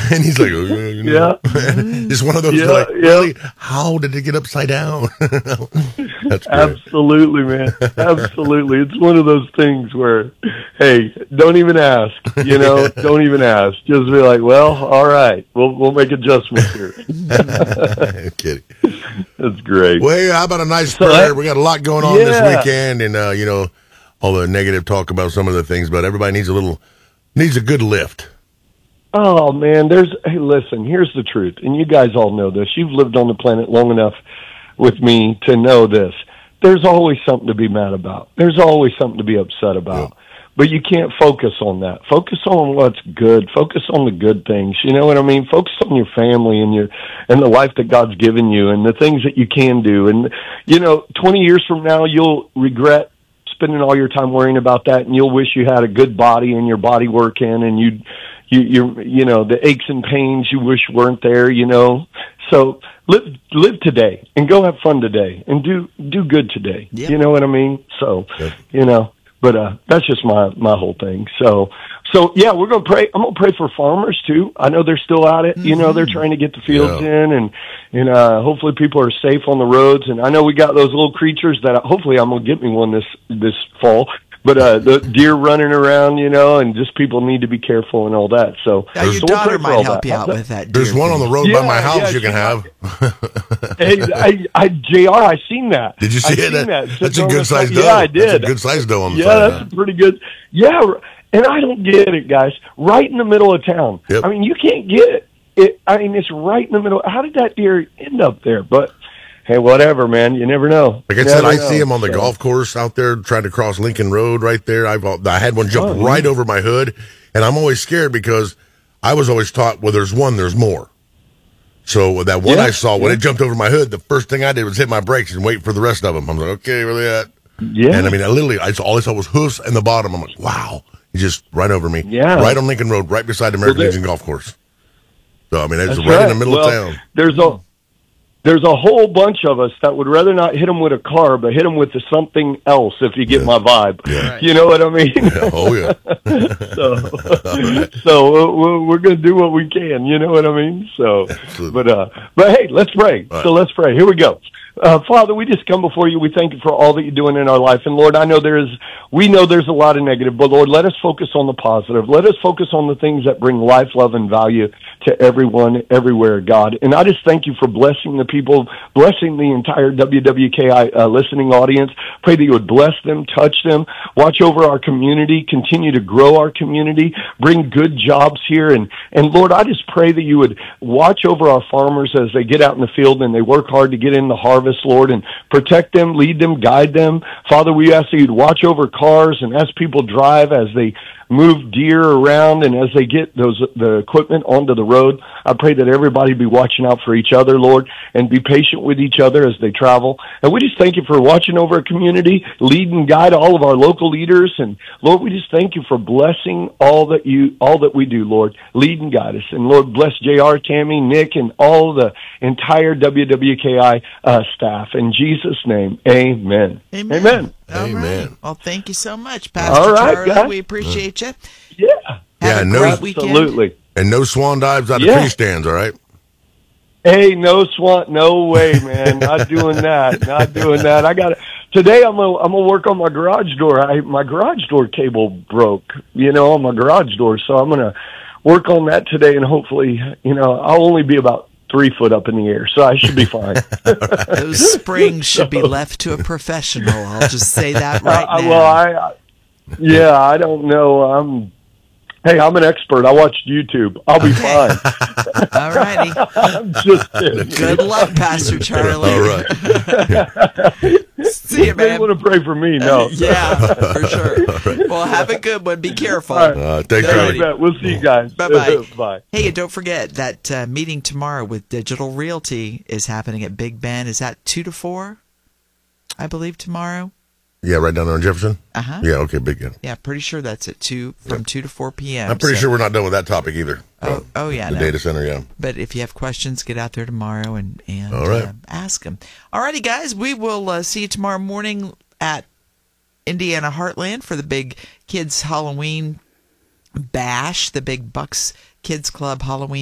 And he's like, oh, yeah, you know. It's one of those, like, really? How did it get upside down? That's great. Absolutely, man. Absolutely. It's one of those things where, hey, don't even ask, you know, don't even ask. Just be like, well, all right, we'll make adjustments here. I'm kidding. That's great. Well, hey, how about a nice prayer? We got a lot going on this weekend, and, you know, all the negative talk about some of the things, but everybody needs a good lift. Oh, man, hey, listen, here's the truth, and you guys all know this. You've lived on the planet long enough with me to know this. There's always something to be mad about. There's always something to be upset about. Yep. But you can't focus on that. Focus on what's good. Focus on the good things. You know what I mean? Focus on your family and the life that God's given you and the things that you can do. And, you know, 20 years from now, you'll regret spending all your time worrying about that, and you'll wish you had a good body and your body working, and you know, the aches and pains you wish weren't there, you know. So live today and go have fun today and do good today. Yep. You know what I mean? So, you know, but that's just my whole thing. So yeah, we're going to pray. I'm going to pray for farmers too. I know they're still at it. Mm-hmm. You know, they're trying to get the fields in and hopefully people are safe on the roads. And I know we got those little creatures that hopefully I'm going to get me one this fall. But the deer running around, you know, and just people need to be careful and all that. So your daughter might help you out with that. There's one on the road by my house you can have. Hey, JR, I seen that. Did you see it? That's a good size doe. Yeah, I did. That's a good size doe on the side. Yeah, that's a pretty good. Yeah, and I don't get it, guys. Right in the middle of town. Yep. I mean, you can't get it. I mean, it's right in the middle. How did that deer end up there? But hey, whatever, man. You never know. Like I said, I see him on the golf course out there trying to cross Lincoln Road right there. I had one jump right over my hood, and I'm always scared because I was always taught, well, there's one, there's more. So that one I saw, when it jumped over my hood, the first thing I did was hit my brakes and wait for the rest of them. I'm like, okay, where they at? Yeah. And I mean, all I saw was hoofs in the bottom. I'm like, wow. He just right over me. Yeah. Right on Lincoln Road, right beside the American Legion Golf Course. So, I mean, it's right in the middle of town. There's a whole bunch of us that would rather not hit them with a car, but hit them with something else, if you get my vibe. Yeah. You know what I mean? Yeah. Oh, yeah. So we're going to do what we can. You know what I mean? So, but hey, let's pray. Right. So let's pray. Here we go. Father, we just come before you. We thank you for all that you're doing in our life. And Lord, we know there's a lot of negative, but Lord, let us focus on the positive. Let us focus on the things that bring life, love, and value to everyone, everywhere, God. And I just thank you for blessing the people, blessing the entire WWKI listening audience. Pray that you would bless them, touch them, watch over our community, continue to grow our community, bring good jobs here. And Lord, I just pray that you would watch over our farmers as they get out in the field and they work hard to get in the harvest, Lord, and protect them, lead them, guide them. Father, we ask that you'd watch over cars and as people drive, as they move deer around and as they get the equipment onto the road. I pray that everybody be watching out for each other, Lord, and be patient with each other as they travel. And we just thank you for watching over our community, lead and guide all of our local leaders. And Lord, we just thank you for blessing all that we do, Lord. Lead and guide us. And Lord, bless JR, Tammy, Nick, and all the entire WWKI staff. In Jesus' name, amen. Amen. Amen. Amen. Right. Well, thank you so much, Pastor Charlie. Guys. We appreciate you. Yeah. Have a great weekend. Absolutely. And no swan dives out of tree stands, all right? Hey, no way, man. Not doing that. Not doing that. Today I'm gonna work on my garage door. My garage door cable broke, on my garage door. So I'm gonna work on that today, and hopefully, I'll only be about 3 foot up in the air, so I should be fine. Those springs should be left to a professional. I'll just say that right now. Well, I don't know. I'm an expert. I watched YouTube. I'll be fine. All righty. I'm just kidding. Good luck, Pastor Charlie. All right. See you, man. You want to pray for me? No. Yeah, for sure. Right. Well, have a good one. Be careful. Right. Thanks, Charlie. We'll see you guys. Bye-bye. Bye. Hey, and don't forget that meeting tomorrow with Digital Realty is happening at Big Ben. Is that 2 to 4, I believe, tomorrow? Yeah, right down there on Jefferson? Uh-huh. Yeah, okay, Big Ben. Yeah, pretty sure that's at 2 to 4 p.m. I'm pretty sure we're not done with that topic either. Oh yeah. The data center, yeah. But if you have questions, get out there tomorrow and all right. Ask them. All righty, guys. We will see you tomorrow morning at Indiana Heartland for the big Kids Halloween Bash, the big Bucks Kids Club Halloween